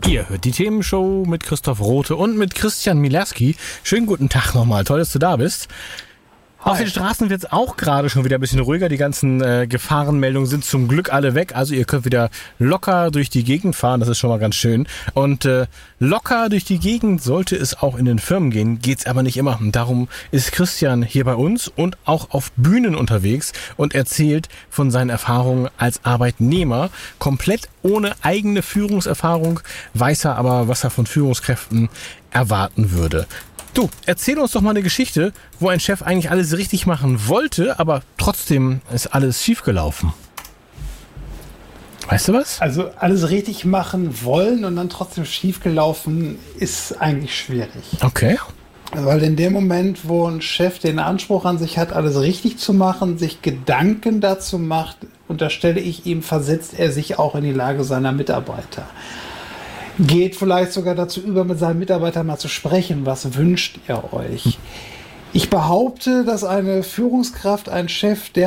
Ihr hört die Themenshow mit Christoph Rothe und mit Christian Mielewski. Schönen guten Tag nochmal, toll, dass du da bist. Hi. Auf den Straßen wird es auch gerade schon wieder ein bisschen ruhiger. Die ganzen Gefahrenmeldungen sind zum Glück alle weg. Also ihr könnt wieder locker durch die Gegend fahren, das ist schon mal ganz schön. Und locker durch die Gegend sollte es auch in den Firmen gehen, geht's aber nicht immer. Und darum ist Christian hier bei uns und auch auf Bühnen unterwegs und erzählt von seinen Erfahrungen als Arbeitnehmer. Komplett ohne eigene Führungserfahrung, weiß er aber, was er von Führungskräften erwarten würde. Du, erzähl uns doch mal eine Geschichte, wo ein Chef eigentlich alles richtig machen wollte, aber trotzdem ist alles schiefgelaufen. Weißt du was? Also alles richtig machen wollen und dann trotzdem schiefgelaufen ist eigentlich schwierig. Okay. Weil in dem Moment, wo ein Chef den Anspruch an sich hat, alles richtig zu machen, sich Gedanken dazu macht, unterstelle ich ihm, versetzt er sich auch in die Lage seiner Mitarbeiter. Geht vielleicht sogar dazu über, mit seinen Mitarbeitern mal zu sprechen. Was wünscht ihr euch? Ich behaupte, dass eine Führungskraft, ein Chef, der